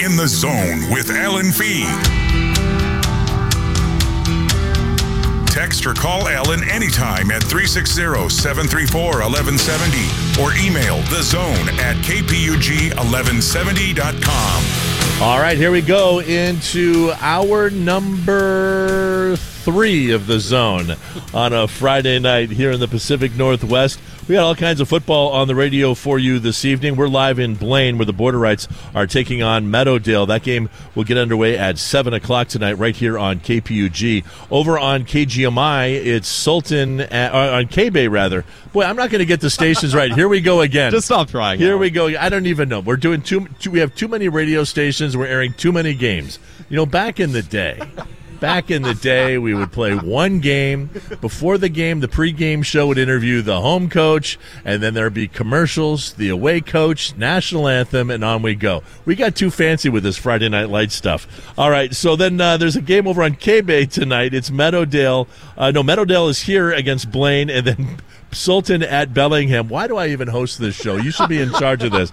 In the Zone with Alan Fee. Text or call Alan anytime at 360-734-1170 or email thezone@kpug1170.com. All right, here we go into hour number 3 of The Zone on a Friday night here in the Pacific Northwest. We got all kinds of football on the radio for you this evening. We're live in Blaine where the Borderites are taking on Meadowdale. That game will get underway at 7 o'clock tonight right here on KPUG. Over on KGMI, it's Sultan, on K-Bay rather. Boy, I'm not going to get the stations right. Here we go again. Just stop trying. Here we go. I don't even know. We're doing we have too many radio stations. We're airing too many games. You know, back in the day, we would play one game. Before the game, the pregame show would interview the home coach, and then there'd be commercials, the away coach, national anthem, and on we go. We got too fancy with this Friday Night Lights stuff. All right, so then there's a game over on K-Bay tonight. It's Meadowdale. Meadowdale is here against Blaine, and then Sultan at Bellingham. Why do I even host this show? You should be in charge of this.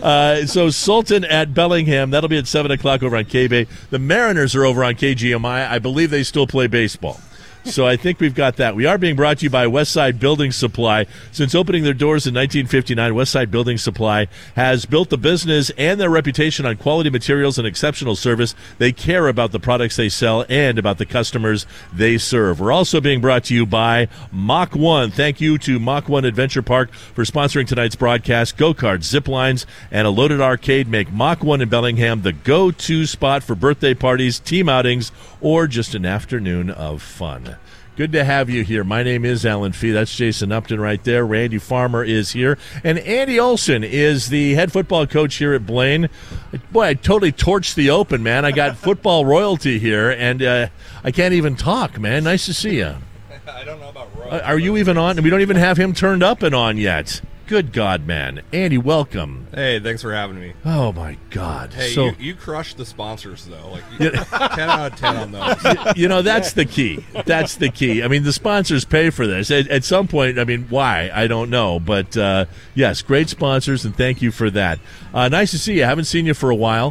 So Sultan at Bellingham, that'll be at 7 o'clock over on K-Bay. The Mariners are over on KGMI. I believe they still play baseball. So I think we've got that. We are being brought to you by Westside Building Supply. Since opening their doors in 1959, Westside Building Supply has built the business and their reputation on quality materials and exceptional service. They care about the products they sell and about the customers they serve. We're also being brought to you by Mach 1. Thank you to Mach 1 Adventure Park for sponsoring tonight's broadcast. Go-karts, zip lines, and a loaded arcade make Mach 1 in Bellingham the go-to spot for birthday parties, team outings, or just an afternoon of fun. Good to have you here. My name is Alan Fee. That's Jason Upton right there. Randy Farmer is here. And Andy Olson is the head football coach here at Blaine. Boy, I totally torched the open, man. I got football royalty here, and I can't even talk, man. Nice to see you. I don't know about royalty. Are you even on? We don't even have him turned up and on yet. Good God, man. Andy, welcome. Hey, thanks for having me. Oh, my God. Hey, so, you crushed the sponsors, though. Like 10 out of 10 on those. You know, that's the key. That's the key. I mean, the sponsors pay for this. At some point, I mean, why? I don't know. But, yes, great sponsors, and thank you for that. Nice to see you. I haven't seen you for a while.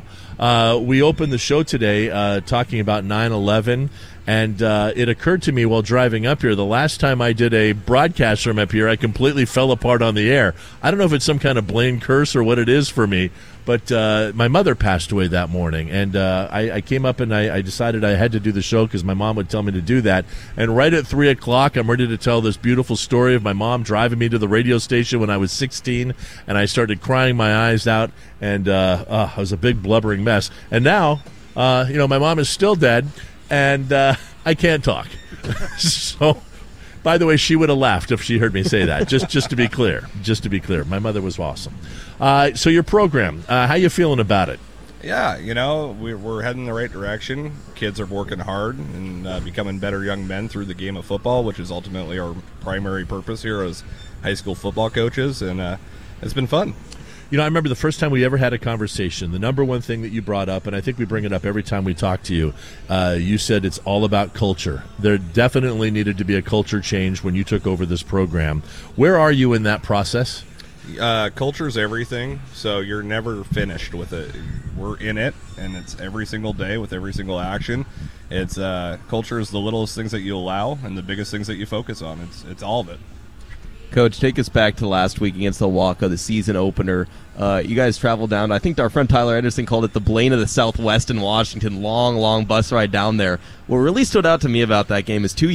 We opened the show today talking about 9/11. And it occurred to me while driving up here, the last time I did a broadcast from up here, I completely fell apart on the air. I don't know if it's some kind of Blaine curse or what it is for me, but my mother passed away that morning. And I came up and I decided I had to do the show because my mom would tell me to do that. And right at 3 o'clock, I'm ready to tell this beautiful story of my mom driving me to the radio station when I was 16. And I started crying my eyes out, and it was a big blubbering mess. And now, my mom is still dead. And I can't talk. So, by the way, she would have laughed if she heard me say that. Just to be clear. Just to be clear. My mother was awesome. So your program, how you feeling about it? Yeah, we're heading in the right direction. Kids are working hard and becoming better young men through the game of football, which is ultimately our primary purpose here as high school football coaches. And it's been fun. I remember the first time we ever had a conversation, the number one thing that you brought up, and I think we bring it up every time we talk to you, you said it's all about culture. There definitely needed to be a culture change when you took over this program. Where are you in that process? Culture is everything, so you're never finished with it. We're in it, and it's every single day with every single action. It's culture is the littlest things that you allow and the biggest things that you focus on. It's all of it. Coach, take us back to last week against Ilwaco, the season opener. You guys traveled down. I think our friend Tyler Anderson called it the Blaine of the Southwest in Washington. Long bus ride down there. What really stood out to me about that game is 2